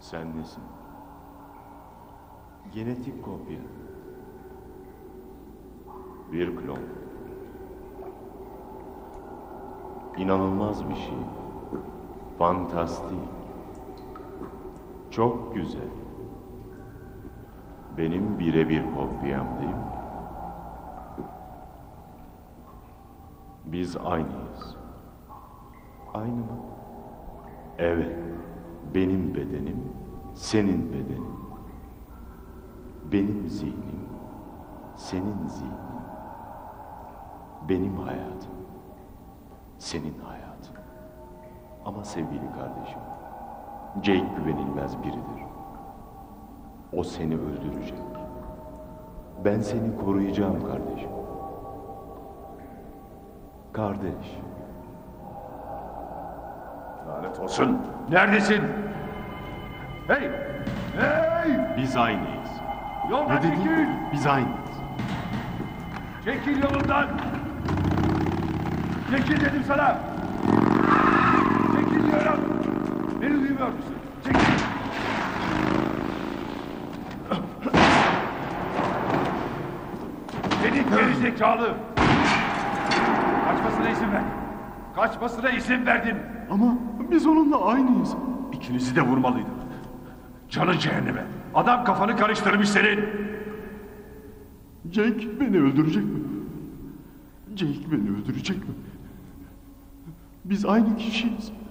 Sen nesin? Genetik kopya. Bir klon. İnanılmaz bir şey. Fantastik. Çok güzel. Benim birebir kopyam değil mi? Biz aynıyız. Aynı mı? Evet. Benim bedenim, senin bedenin. Benim zihnim, senin zihnin. Benim hayatım, senin hayatın. Ama sevgili kardeşim, Jake güvenilmez biridir. O seni öldürecek. Ben seni koruyacağım kardeşim. Kardeş. Lanet olsun. Neredesin? Hey! Hey! Biz aynıyız. Yoldan Ne dedin? çekil! Biz aynıyız. Çekil yolundan! Çekil dedim sana! Çekil diyorum! Beni duymuyor musun? Çekil! Seni gerizekalı! Kaçmasına izin ver! Kaçmasına izin verdin! Ama biz onunla aynıyız. İkinizi de vurmalıydım. Canın cehenneme! Adam kafanı karıştırmış senin! Jake beni öldürecek mi? Jake beni öldürecek mi? Biz aynı kişiyiz.